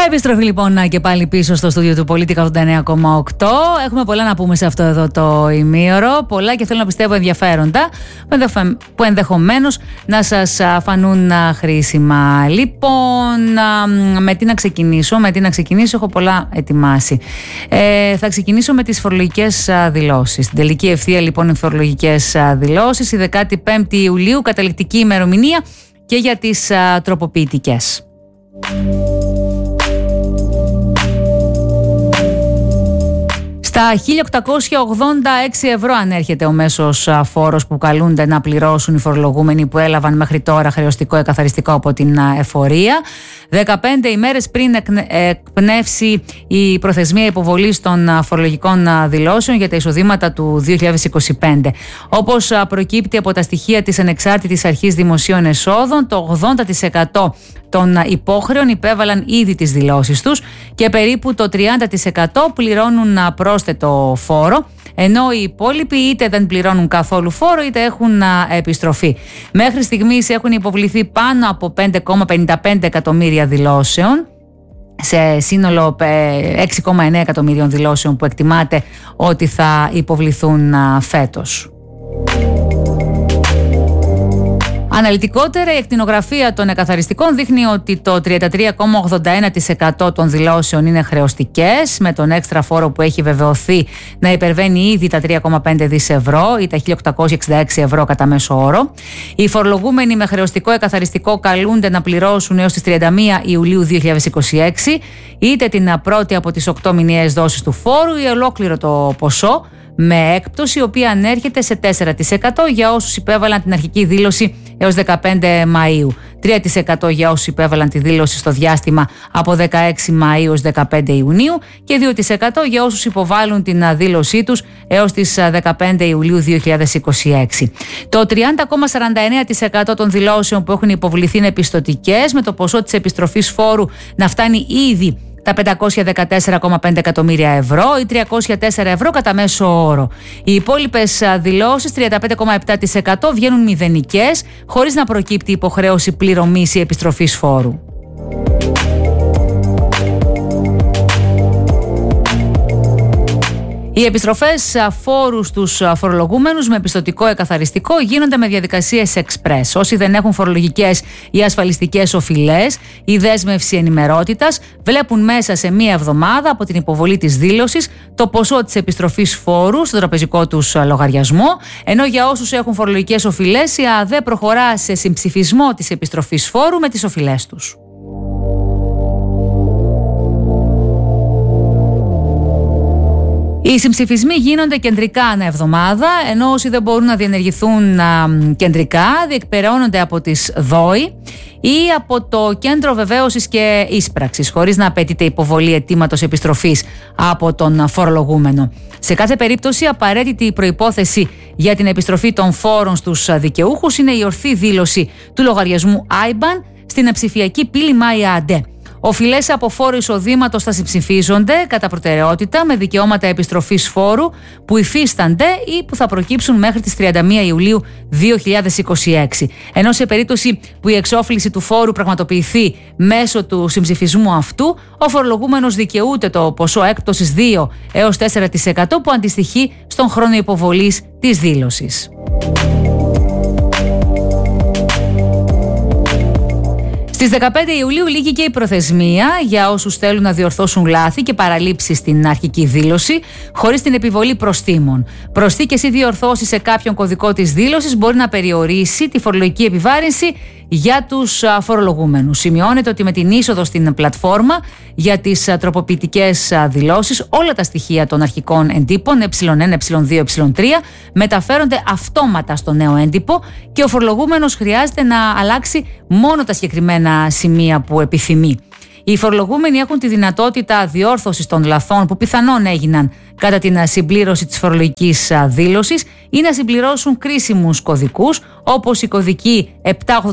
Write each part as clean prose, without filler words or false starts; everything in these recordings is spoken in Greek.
Επιστροφή λοιπόν και πάλι πίσω στο στούντιο του Πολίτικα 89,8. Έχουμε πολλά να πούμε σε αυτό εδώ το ημίωρο. Πολλά και θέλω να πιστεύω ενδιαφέροντα που ενδεχομένως να σας φανούν χρήσιμα. Λοιπόν, με τι να ξεκινήσω, έχω πολλά ετοιμάσει. Θα ξεκινήσω με τις φορολογικές δηλώσεις. Στην τελική ευθεία λοιπόν οι φορολογικές δηλώσεις. Η 15η Ιουλίου, καταληκτική ημερομηνία και για τις τροποποιητικές. Στα 1.886 ευρώ ανέρχεται ο μέσος φόρος που καλούνται να πληρώσουν οι φορολογούμενοι που έλαβαν μέχρι τώρα χρεωστικό εκαθαριστικό από την εφορία. 15 ημέρες πριν εκπνεύσει η προθεσμία υποβολής των φορολογικών δηλώσεων για τα εισοδήματα του 2025. Όπως προκύπτει από τα στοιχεία της Ανεξάρτητης Αρχής Δημοσίων Εσόδων, το 80% των υπόχρεων υπέβαλαν ήδη τις δηλώσεις τους και περίπου το 30% πληρώνουν πρόσθετο φόρο, ενώ οι υπόλοιποι είτε δεν πληρώνουν καθόλου φόρο είτε έχουν επιστροφή. Μέχρι στιγμής έχουν υποβληθεί πάνω από 5,55 εκατομμύρια δηλώσεων, σε σύνολο 6,9 εκατομμύριων δηλώσεων που εκτιμάται ότι θα υποβληθούν φέτος. Αναλυτικότερα, η εκτινογραφία των εκαθαριστικών δείχνει ότι το 33,81% των δηλώσεων είναι χρεωστικές, με τον έξτρα φόρο που έχει βεβαιωθεί να υπερβαίνει ήδη τα 3,5 δις ευρώ ή τα 1.866 ευρώ κατά μέσο όρο. Οι φορολογούμενοι με χρεωστικό εκαθαριστικό καλούνται να πληρώσουν έως τις 31 Ιουλίου 2026 είτε την πρώτη από τις 8 μηνιαίες δόσεις του φόρου ή ολόκληρο το ποσό, με έκπτωση η οποία ανέρχεται σε 4% για όσους υπέβαλαν την αρχική δήλωση έως 15 Μαΐου, 3% για όσους υπέβαλαν τη δήλωση στο διάστημα από 16 Μαΐου έως 15 Ιουνίου και 2% για όσους υποβάλλουν την δήλωσή τους έως τις 15 Ιουλίου 2026. Το 30,49% των δηλώσεων που έχουν υποβληθεί είναι πιστωτικές, με το ποσό της επιστροφής φόρου να φτάνει ήδη τα 514,5 εκατομμύρια ευρώ ή 304 ευρώ κατά μέσο όρο. Οι υπόλοιπες δηλώσεις, 35,7%, βγαίνουν μηδενικές, χωρίς να προκύπτει υποχρέωση πληρωμής ή επιστροφής φόρου. Οι επιστροφές φόρου στους φορολογούμενους με πιστωτικό εκαθαριστικό γίνονται με διαδικασίες express. Όσοι δεν έχουν φορολογικές ή ασφαλιστικές οφειλές ή δέσμευση ενημερότητας, βλέπουν μέσα σε μία εβδομάδα από την υποβολή της δήλωσης το ποσό της επιστροφής φόρου στον τραπεζικό τους λογαριασμό, ενώ για όσους έχουν φορολογικές οφειλές, η ΑΔΕ προχωρά σε συμψηφισμό της επιστροφής φόρου με τις οφειλές τους. Οι συμψηφισμοί γίνονται κεντρικά ανά εβδομάδα, ενώ όσοι δεν μπορούν να διενεργηθούν κεντρικά διεκπεραιώνονται από τις ΔΟΗ ή από το Κέντρο Βεβαίωσης και Ίσπραξης, χωρίς να απαιτείται υποβολή αιτήματος επιστροφής από τον φορολογούμενο. Σε κάθε περίπτωση, απαραίτητη προϋπόθεση για την επιστροφή των φόρων στους δικαιούχους είναι η ορθή δήλωση του λογαριασμού IBAN στην ψηφιακή πύλη MyAD. Οφειλές από φόρο εισοδήματος θα συμψηφίζονται κατά προτεραιότητα με δικαιώματα επιστροφής φόρου που υφίστανται ή που θα προκύψουν μέχρι τις 31 Ιουλίου 2026. Ενώ σε περίπτωση που η εξόφληση του φόρου πραγματοποιηθεί μέσω του συμψηφισμού αυτού, ο φορολογούμενος δικαιούται το ποσό έκπτωσης 2 έως 4% που αντιστοιχεί στον χρόνο υποβολής της δήλωσης. Στις 15 Ιουλίου λήγει και η προθεσμία για όσους θέλουν να διορθώσουν λάθη και παραλήψεις στην αρχική δήλωση χωρίς την επιβολή προστίμων. Προσθήκες ή διορθώσεις σε κάποιον κωδικό της δήλωσης μπορεί να περιορίσει τη φορολογική επιβάρυνση για τους φορολογούμενους. Σημειώνεται ότι με την είσοδο στην πλατφόρμα για τις τροποποιητικές δηλώσεις, όλα τα στοιχεία των αρχικών εντύπων ε1, ε2, ε3 μεταφέρονται αυτόματα στο νέο έντυπο και ο φορολογούμενος χρειάζεται να αλλάξει μόνο τα συγκεκριμένα σημεία που επιθυμεί. Οι φορολογούμενοι έχουν τη δυνατότητα διόρθωσης των λαθών που πιθανόν έγιναν κατά την συμπλήρωση της φορολογικής δήλωσης ή να συμπληρώσουν κρίσιμους κωδικούς όπως οι κωδικοί 787-788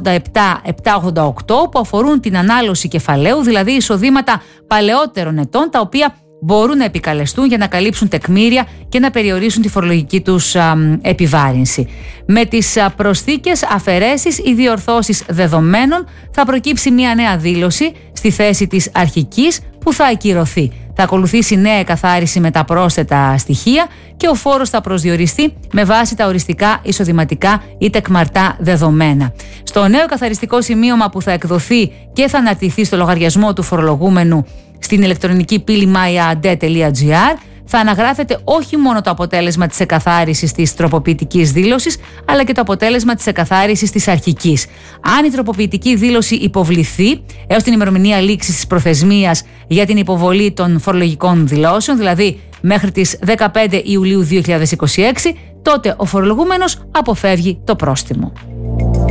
που αφορούν την ανάλωση κεφαλαίου, δηλαδή εισοδήματα παλαιότερων ετών τα οποία μπορούν να επικαλεστούν για να καλύψουν τεκμήρια και να περιορίσουν τη φορολογική τους επιβάρυνση. Με τις προσθήκες, αφαιρέσεις ή διορθώσεις δεδομένων θα προκύψει μια νέα δήλωση στη θέση της αρχικής που θα ακυρωθεί. Θα ακολουθήσει νέα εκαθάριση με τα πρόσθετα στοιχεία και ο φόρος θα προσδιοριστεί με βάση τα οριστικά, εισοδηματικά ή τεκμαρτά δεδομένα. Στο νέο καθαριστικό σημείωμα που θα εκδοθεί και θα αναρτηθεί στο λογαριασμό του φορολογούμενου στην ηλεκτρονική πύλη myade.gr θα αναγράφεται όχι μόνο το αποτέλεσμα της εκαθάρισης της τροποποιητικής δήλωσης, αλλά και το αποτέλεσμα της εκαθάρισης της αρχικής. Αν η τροποποιητική δήλωση υποβληθεί έως την ημερομηνία λήξης της προθεσμίας για την υποβολή των φορολογικών δηλώσεων, δηλαδή μέχρι τις 15 Ιουλίου 2026, τότε ο φορολογούμενος αποφεύγει το πρόστιμο.